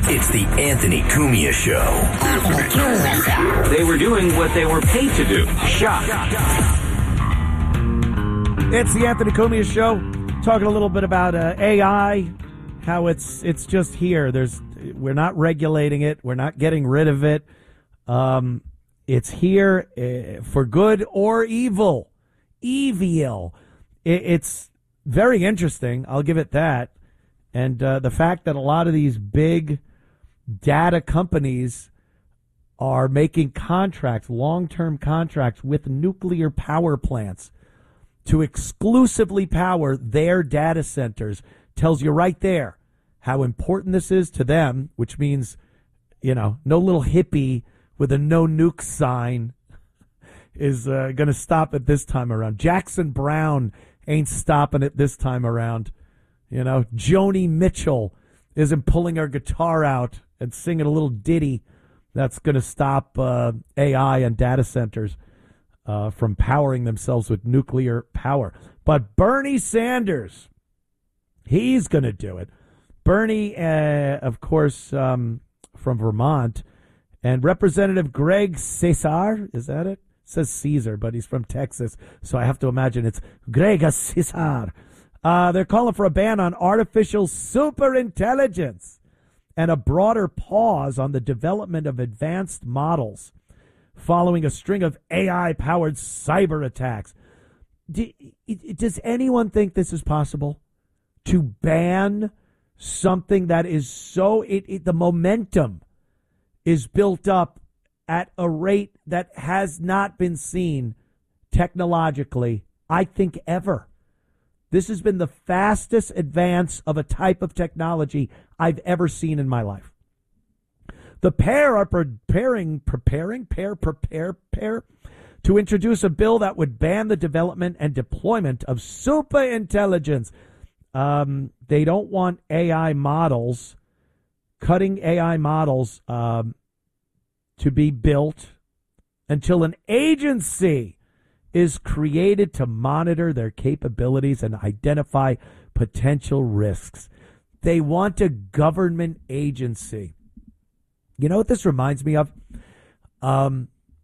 It's the Anthony Cumia Show. Anthony Cumia Show. They were doing what they were paid to do. Shock. It's the Anthony Cumia Show. Talking a little bit about AI, how it's just here. We're not regulating it. We're not getting rid of it. It's here for good or evil. Evil. It's very interesting. I'll give it that. And the fact that a lot of these big data companies are making contracts, long-term contracts with nuclear power plants to exclusively power their data centers tells you right there how important this is to them, which means, no little hippie with a no nuke sign is going to stop it this time around. Jackson Brown ain't stopping it this time around. Joni Mitchell isn't pulling her guitar out and singing a little ditty that's going to stop AI and data centers from powering themselves with nuclear power. But Bernie Sanders, he's going to do it. Bernie, of course, from Vermont, and Representative Greg Casar, is that it? It says Caesar, but he's from Texas, so I have to imagine it's Greg Casar. They're calling for a ban on artificial superintelligence and a broader pause on the development of advanced models following a string of AI-powered cyber attacks. Does anyone think this is possible? To ban something that is so... the momentum is built up at a rate that has not been seen technologically, I think, ever. This has been the fastest advance of a type of technology I've ever seen in my life. The pair are preparing to introduce a bill that would ban the development and deployment of superintelligence. They don't want AI models, cutting AI models, to be built until an agency is created to monitor their capabilities and identify potential risks. They want a government agency. You know what this reminds me of? In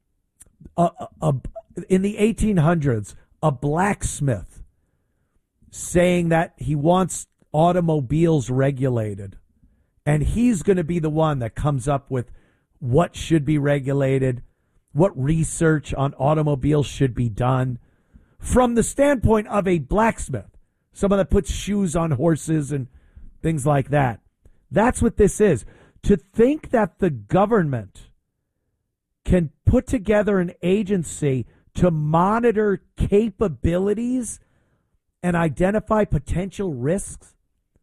the 1800s, a blacksmith saying that he wants automobiles regulated, and he's going to be the one that comes up with what should be regulated, what research on automobiles should be done from the standpoint of a blacksmith, someone that puts shoes on horses and things like that. That's what this is. To think that the government can put together an agency to monitor capabilities and identify potential risks,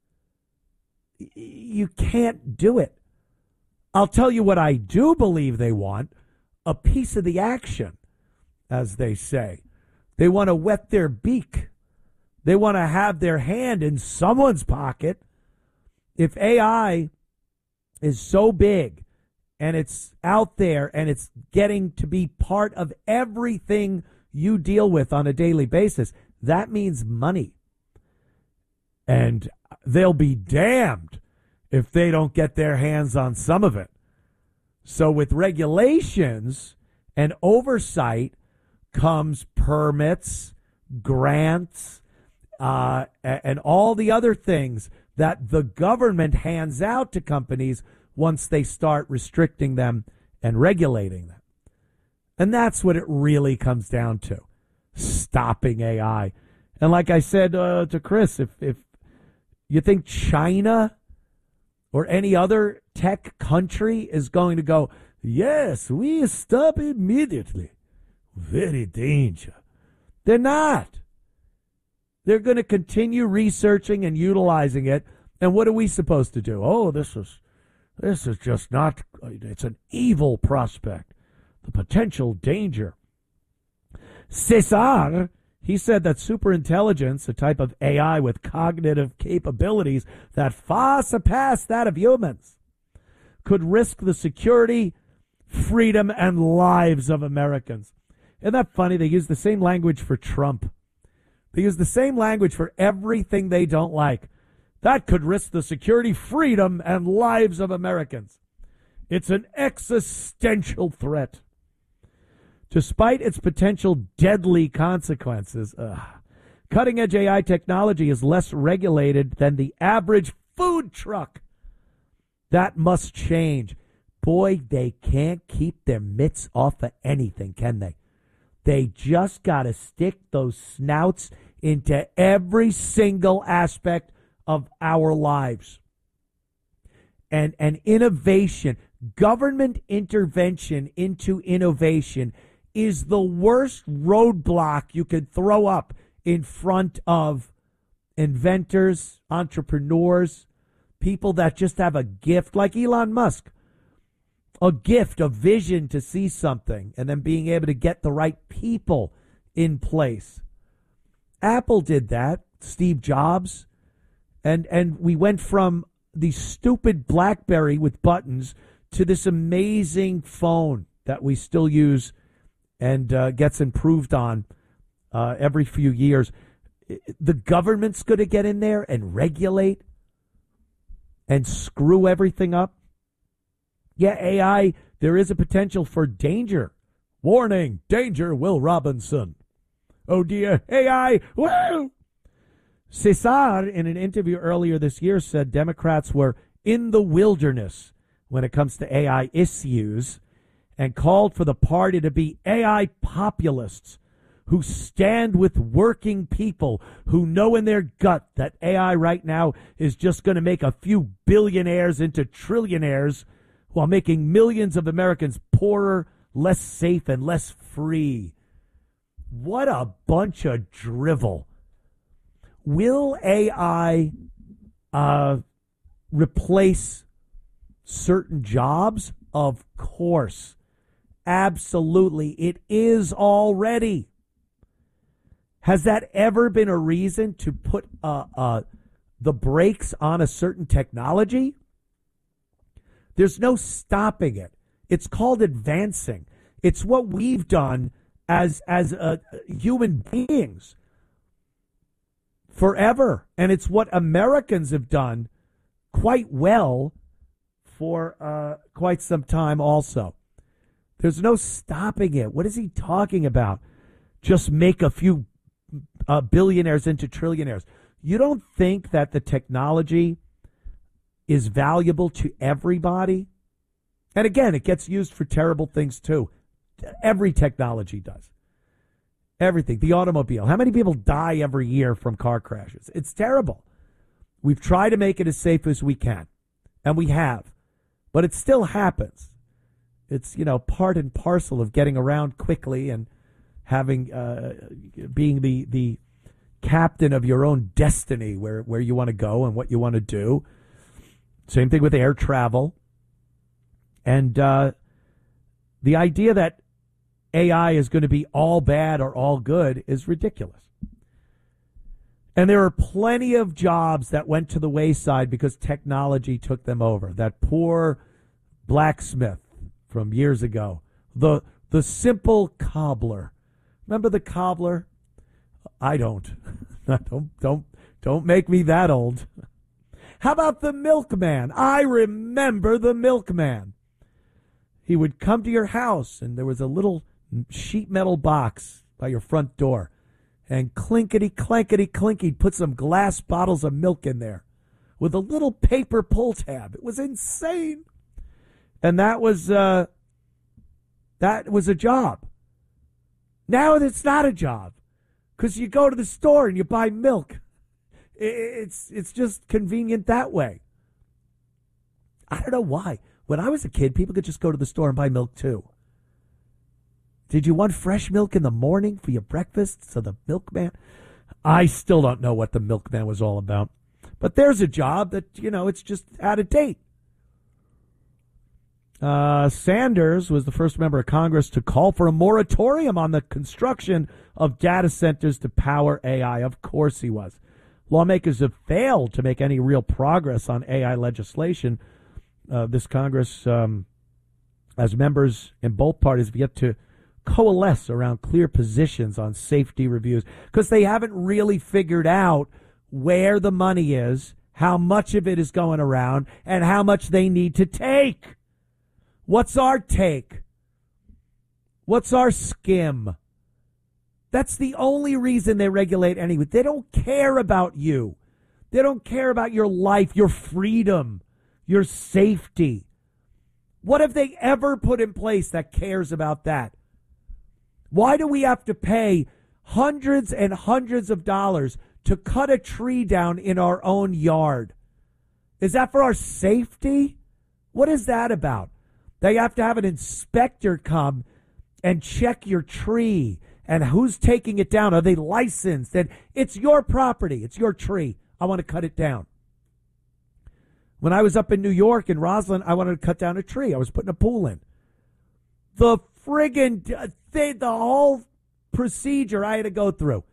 you can't do it. I'll tell you what I do believe they want. A piece of the action, as they say. They want to wet their beak. They want to have their hand in someone's pocket. If AI is so big and it's out there and it's getting to be part of everything you deal with on a daily basis, that means money. And they'll be damned if they don't get their hands on some of it. So with regulations and oversight comes permits, grants, and all the other things that the government hands out to companies once they start restricting them and regulating them. And that's what it really comes down to, stopping AI. And like I said to Chris, if you think China or any other tech country is going to go, yes, we stop immediately, very dangerous. They're not. They're going to continue researching and utilizing it. And what are we supposed to do? Oh, this is just not, it's an evil prospect, the potential danger. Cesar, he said that superintelligence, a type of AI with cognitive capabilities that far surpass that of humans, could risk the security, freedom, and lives of Americans. Isn't that funny? They use the same language for Trump. They use the same language for everything they don't like. That could risk the security, freedom, and lives of Americans. It's an existential threat. Despite its potential deadly consequences, cutting-edge AI technology is less regulated than the average food truck. That must change. Boy, they can't keep their mitts off of anything, can they? They just got to stick those snouts into every single aspect of our lives. And innovation, government intervention into innovation is the worst roadblock you could throw up in front of inventors, entrepreneurs, people that just have a gift, like Elon Musk, a gift, a vision to see something, and then being able to get the right people in place. Apple did that, Steve Jobs, and we went from the stupid BlackBerry with buttons to this amazing phone that we still use and gets improved on every few years. The government's going to get in there and regulate and screw everything up. Yeah, AI, there is a potential for danger. Warning, danger, Will Robinson. Oh dear, AI, woo! Cesar, in an interview earlier this year, said Democrats were in the wilderness when it comes to AI issues and called for the party to be AI populists who stand with working people who know in their gut that AI right now is just going to make a few billionaires into trillionaires while making millions of Americans poorer, less safe, and less free. What a bunch of drivel. Will AI replace certain jobs? Of course. Absolutely. It is already. Has that ever been a reason to put the brakes on a certain technology? There's no stopping it. It's called advancing. It's what we've done as human beings forever. And it's what Americans have done quite well for quite some time also. There's no stopping it. What is he talking about? Just make a few billionaires into trillionaires. You don't think that the technology is valuable to everybody? And again, it gets used for terrible things too. Every technology does. Everything. The automobile. How many people die every year from car crashes? It's terrible. We've tried to make it as safe as we can. And we have. But it still happens. It's, part and parcel of getting around quickly and having, being the captain of your own destiny where you want to go and what you want to do. Same thing with air travel. And the idea that AI is going to be all bad or all good is ridiculous. And there are plenty of jobs that went to the wayside because technology took them over. That poor blacksmith from years ago, the simple cobbler. Remember the cobbler? I don't. Don't make me that old. How about the milkman? I remember the milkman. He would come to your house, and there was a little sheet metal box by your front door. And clinkety, clankety, clink, he'd put some glass bottles of milk in there with a little paper pull tab. It was insane. And that was a job. Now it's not a job because you go to the store and you buy milk. It's just convenient that way. I don't know why. When I was a kid, people could just go to the store and buy milk too. Did you want fresh milk in the morning for your breakfast? So the milkman, I still don't know what the milkman was all about. But there's a job that, it's just out of date. Sanders was the first member of Congress to call for a moratorium on the construction of data centers to power AI. Of course he was. Lawmakers have failed to make any real progress on AI legislation. This Congress, as members in both parties, have yet to coalesce around clear positions on safety reviews because they haven't really figured out where the money is, how much of it is going around and how much they need to take. What's our take? What's our skim? That's the only reason they regulate anyway. They don't care about you. They don't care about your life, your freedom, your safety. What have they ever put in place that cares about that? Why do we have to pay hundreds and hundreds of dollars to cut a tree down in our own yard? Is that for our safety? What is that about? They have to have an inspector come and check your tree and who's taking it down. Are they licensed? And it's your property. It's your tree. I want to cut it down. When I was up in New York in Roslyn, I wanted to cut down a tree. I was putting a pool in. The friggin' thing, the whole procedure I had to go through.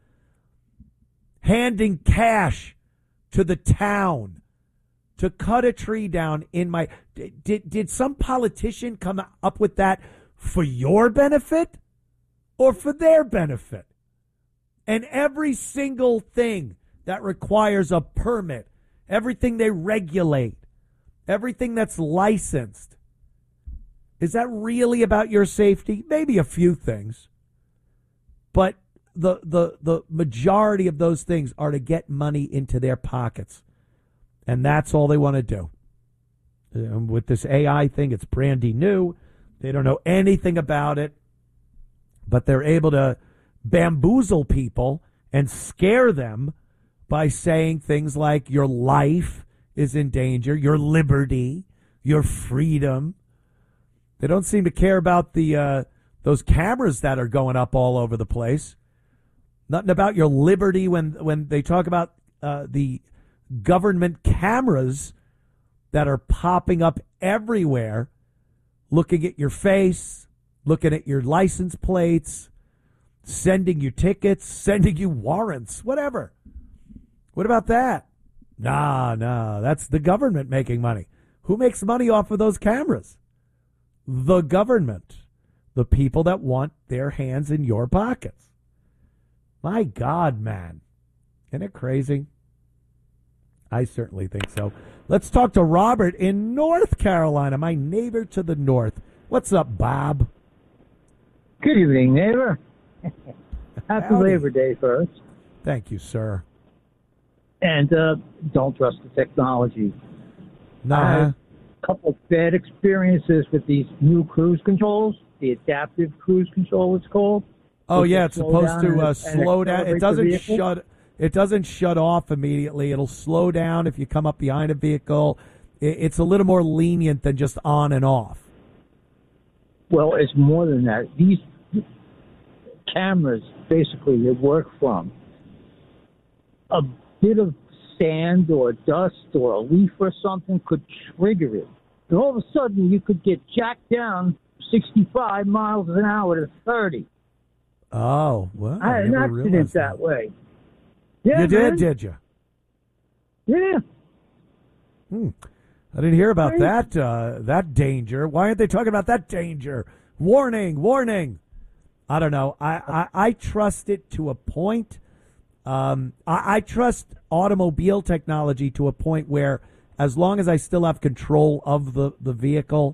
Handing cash to the town to cut a tree down in my... Did some politician come up with that for your benefit or for their benefit? And every single thing that requires a permit, everything they regulate, everything that's licensed, is that really about your safety? Maybe a few things. But the majority of those things are to get money into their pockets. And that's all they want to do. With this AI thing, it's brandy new. They don't know anything about it. But they're able to bamboozle people and scare them by saying things like your life is in danger, your liberty, your freedom. They don't seem to care about the those cameras that are going up all over the place. Nothing about your liberty when they talk about the government cameras that are popping up everywhere, looking at your face, looking at your license plates, sending you tickets, sending you warrants, whatever. What about that? No, that's the government making money. Who makes money off of those cameras? The government. The people that want their hands in your pockets. My God, man. Isn't it crazy? I certainly think so. Let's talk to Robert in North Carolina, my neighbor to the north. What's up, Bob? Good evening, neighbor. Happy Howdy. Labor Day first. Thank you, sir. And don't trust the technology. I Nah. had a couple of bad experiences with these new cruise controls, the adaptive cruise control it's called. Oh Which yeah, will it's slow supposed down to and slow down. It accelerate the doesn't vehicle. shut. It doesn't shut off immediately. It'll slow down if you come up behind a vehicle. It's a little more lenient than just on and off. Well, it's more than that. These cameras, basically, they work from a bit of sand or dust or a leaf or something could trigger it. And all of a sudden, you could get jacked down 65 miles an hour to 30. Oh, well, I had an never accident realized that way. Yeah, You did, man. did you? Yeah. I didn't hear about Right. that danger. Why aren't they talking about that danger? Warning, warning. I don't know. I trust it to a point. I trust automobile technology to a point where, as long as I still have control of the vehicle,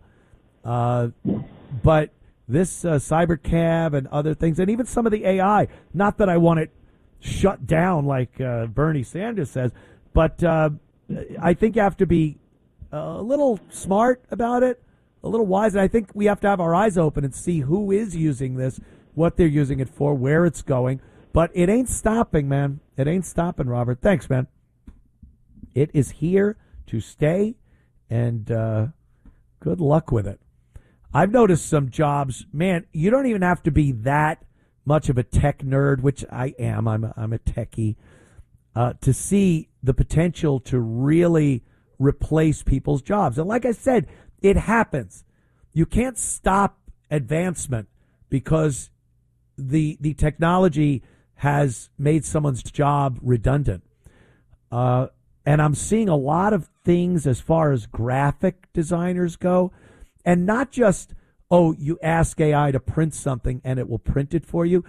but this cybercab and other things, and even some of the AI, not that I want it shut down like Bernie Sanders says, but I think you have to be a little smart about it, a little wise, and I think we have to have our eyes open and see who is using this, what they're using it for, where it's going. But it ain't stopping, man. It ain't stopping, Robert. Thanks, man. It is here to stay, and good luck with it. I've noticed some jobs, man, you don't even have to be that much of a tech nerd, which I am. I'm a techie, to see the potential to really replace people's jobs. And like I said, it happens. You can't stop advancement because the technology has made someone's job redundant. And I'm seeing a lot of things as far as graphic designers go, and not just, oh, you ask AI to print something and it will print it for you.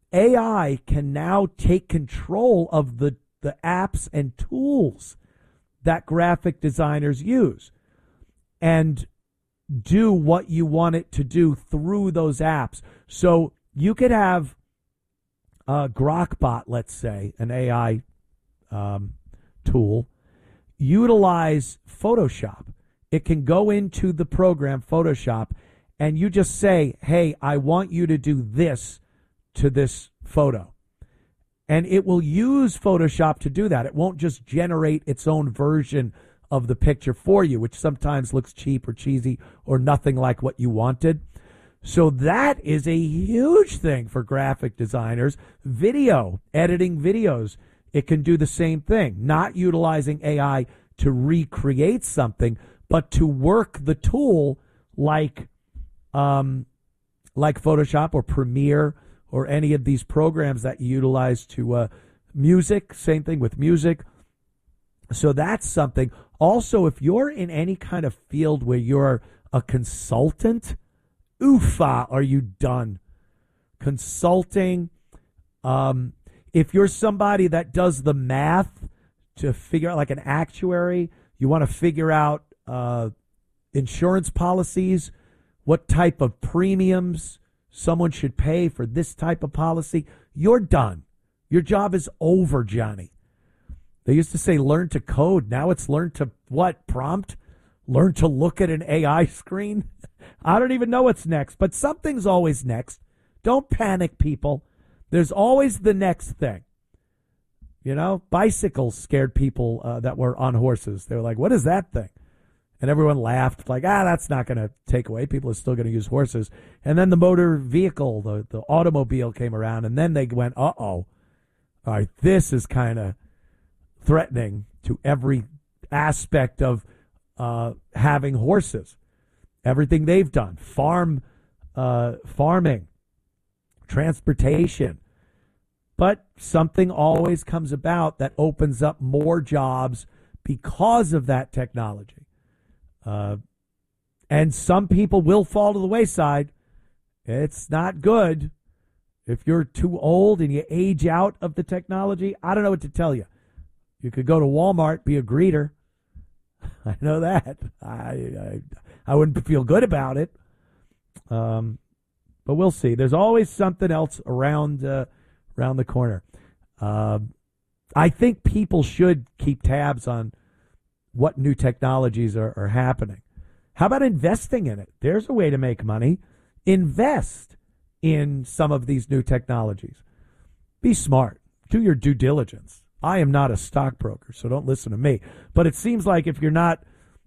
AI can now take control of the apps and tools that graphic designers use and do what you want it to do through those apps. So you could have Grokbot, let's say, an AI tool, utilize Photoshop. It can go into the program Photoshop, and you just say, hey, I want you to do this to this photo. And it will use Photoshop to do that. It won't just generate its own version of the picture for you, which sometimes looks cheap or cheesy or nothing like what you wanted. So that is a huge thing for graphic designers. Video, editing videos, it can do the same thing, not utilizing AI to recreate something, but to work the tool like Photoshop or Premiere or any of these programs that you utilize to music. Same thing with music. So that's something. Also, if you're in any kind of field where you're a consultant, oofa, are you done? Consulting. If you're somebody that does the math to figure out, like an actuary, you want to figure out insurance policies, what type of premiums someone should pay for this type of policy, you're done. Your job is over, Johnny. They used to say learn to code. Now it's learn to what? Prompt? Learn to look at an AI screen? I don't even know what's next, but something's always next. Don't panic, people. There's always the next thing. You know, bicycles scared people that were on horses. They were like, what is that thing? And everyone laughed, like, that's not going to take away. People are still going to use horses. And then the motor vehicle, the automobile came around, and then they went, all right, this is kind of threatening to every aspect of having horses. Everything they've done, farming, transportation. But something always comes about that opens up more jobs because of that technology. And some people will fall to the wayside. It's not good. If you're too old and you age out of the technology, I don't know what to tell you. You could go to Walmart, be a greeter. I know that. I wouldn't feel good about it. But we'll see. There's always something else around the corner. I think people should keep tabs on what new technologies are happening. How about investing in it? There's a way to make money. Invest in some of these new technologies. Be smart. Do your due diligence. I am not a stockbroker, so don't listen to me. But it seems like if you're not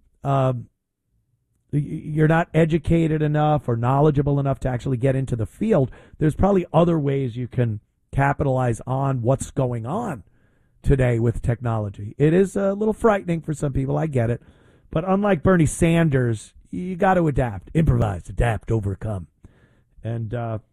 educated enough or knowledgeable enough to actually get into the field, there's probably other ways you can capitalize on what's going on today with technology. It is a little frightening for some people. I get it. But unlike Bernie Sanders, you got to adapt, improvise, adapt, overcome. And,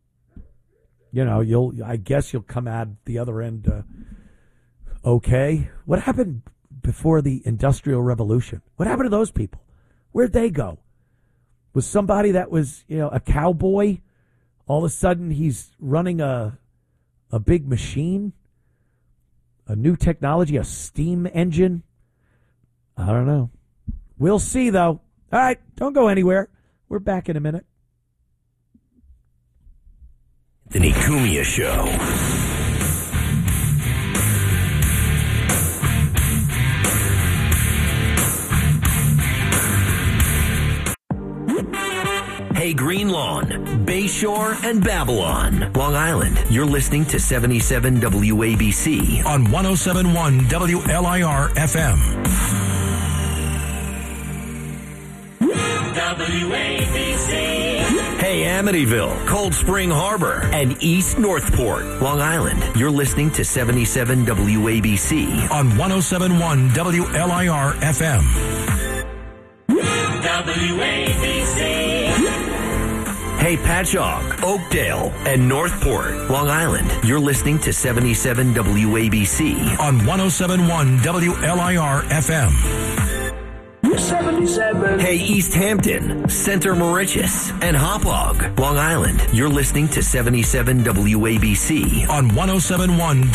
I guess you'll come out the other end okay. What happened before the Industrial Revolution? What happened to those people? Where'd they go? Was somebody that was, a cowboy, all of a sudden he's running a big machine? A new technology, a steam engine? I don't know. We'll see, though. All right, don't go anywhere. We're back in a minute. Anthony Cumia Show. Hey, Green Lawn, Bayshore, and Babylon, Long Island. You're listening to 77 WABC on 107.1 WLIR FM. WABC. Hey, Amityville, Cold Spring Harbor, and East Northport, Long Island. You're listening to 77 WABC on 107.1 WLIR FM. WABC. Hey, Patchogue, Oakdale, and Northport, Long Island. You're listening to 77 WABC on 107.1 WLIR FM. 77. Hey, East Hampton, Center Mauritius, and Hauppauge, Long Island. You're listening to 77 WABC on 107.1